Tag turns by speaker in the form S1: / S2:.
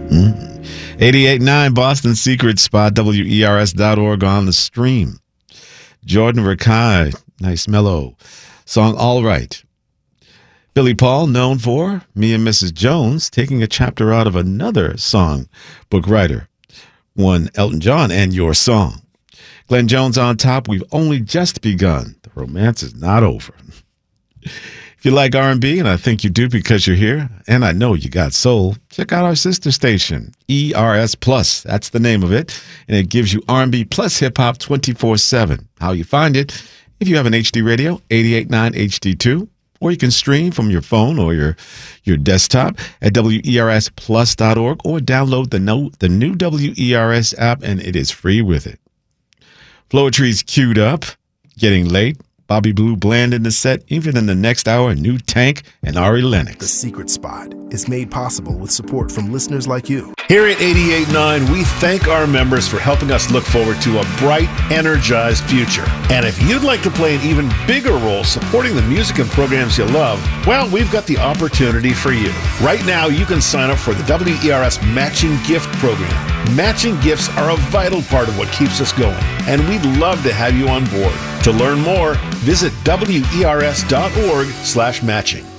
S1: Mm. 88.9 Boston Secret Spot, WERS.org on the stream. Jordan Rakai, nice mellow song, All Right. Billy Paul, known for Me and Mrs. Jones, taking a chapter out of another song book writer, one Elton John and Your Song. Glenn Jones on top, We've Only Just Begun. The romance is not over. If you like R&B, and I think you do because you're here, and I know you got soul, check out our sister station, ERS Plus. That's the name of it, and it gives you R&B plus hip-hop 24/7. How you find it? If you have an HD radio, 88.9 HD2, or you can stream from your phone or your desktop at WERSplus.org, or download the new WERS app, and it is free with it. Floetry's queued up, getting late. Bobby Blue Bland in the set, even in the next hour, New Tank and Ari Lennox.
S2: The Secret Spot is made possible with support from listeners like you.
S3: Here at 88.9, we thank our members for helping us look forward to a bright, energized future. And if you'd like to play an even bigger role supporting the music and programs you love, well, we've got the opportunity for you. Right now, you can sign up for the WERS Matching Gift Program. Matching gifts are a vital part of what keeps us going, and we'd love to have you on board. To learn more, visit WERS.org/matching.